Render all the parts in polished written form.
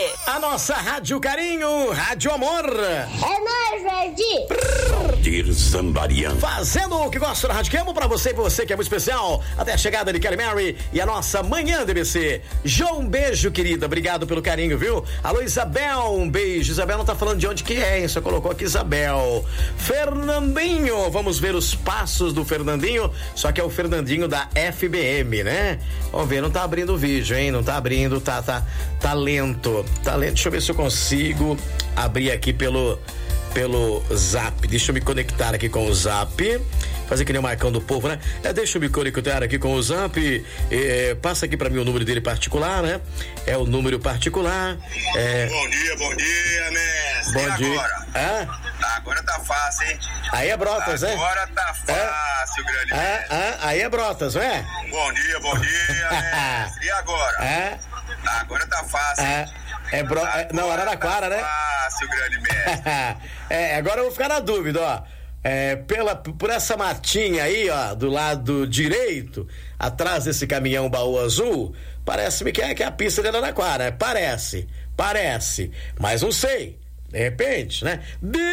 A nossa Rádio Carinho, Rádio Amor. É nóis, Verdi. Valdir Zambarian. Fazendo o que gosta da Rádio Carinho pra você e você que é muito especial. Até a chegada de Kelly Mary e a nossa manhã DBC. João, um beijo, querida. Obrigado pelo carinho, viu? Alô, Isabel, um beijo. Isabel não tá falando de onde que é, hein? Só colocou aqui Isabel. Fernandinho, vamos ver os passos do Fernandinho. Só que é o Fernandinho da FBM, né? Vamos ver, não tá abrindo o vídeo, hein? Não tá abrindo, tá lento. Tá lento. Deixa eu ver se eu consigo abrir aqui pelo Zap. Deixa eu me conectar aqui com o Zap. Fazer que nem o Marcão do Povo, né? Deixa eu me conectar aqui com o Zap. Passa aqui pra mim o número dele particular, né? É o número particular. Bom dia, mestre. Bom dia. Agora? Agora tá fácil, hein? Aí é Brotas, né? Agora tá fácil, grande mestre. Aí é Brotas, não é? Bom dia, mestre. E agora? Agora tá fácil, hein? Não, Araraquara, né? Fácil, grande mestre. Agora eu vou ficar na dúvida, ó. Por essa matinha aí, ó, do lado direito, atrás desse caminhão baú azul, parece-me que é a pista de Araraquara, né? Parece, mas não sei. De repente, né?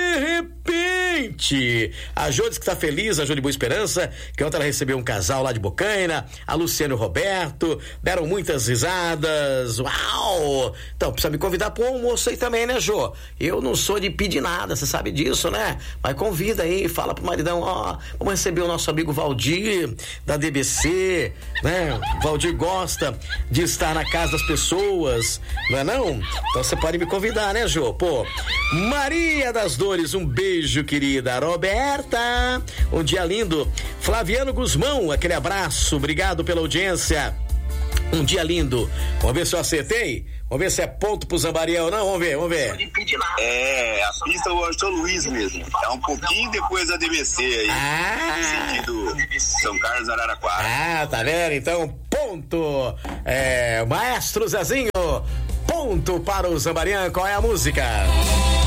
A Jô diz que tá feliz, a Jô de Boa Esperança, que ontem ela recebeu um casal lá de Bocaina, a Luciano e o Roberto, deram muitas risadas, uau! Então, precisa me convidar pro almoço aí também, né, Jô? Eu não sou de pedir nada, você sabe disso, né? Mas convida aí, fala pro maridão, ó, vamos receber o nosso amigo Valdir, da DBC, né? Valdir gosta de estar na casa das pessoas, não é não? Então você pode me convidar, né, Jô? Pô, Maria das Dores, um beijo, querida. Roberta, um dia lindo. Flaviano Guzmão, aquele abraço, obrigado pela audiência. Um dia lindo. Vamos ver se eu acertei? Vamos ver se é ponto pro Zambarião ou não? Vamos ver. A pista do Antônio Luiz mesmo. É um pouquinho depois da DBC aí. Sentido São Carlos, Araraquara. Tá vendo? Então, ponto. Maestro Zezinho, ponto para o Zambarião. Qual é a música?